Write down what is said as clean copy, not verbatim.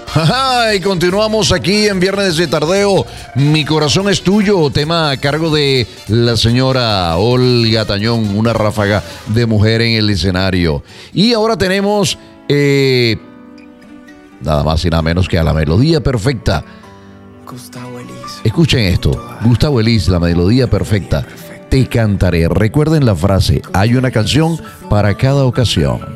Y continuamos aquí en Viernes de Tardeo. Mi corazón es tuyo, tema a cargo de la señora Olga Tañón, una ráfaga de mujer en el escenario. Y ahora tenemos nada más y nada menos que a la melodía perfecta. Gustavo Elis. Escuchen esto, Gustavo Elis, la melodía perfecta. Te cantaré. Recuerden la frase, hay una canción para cada ocasión.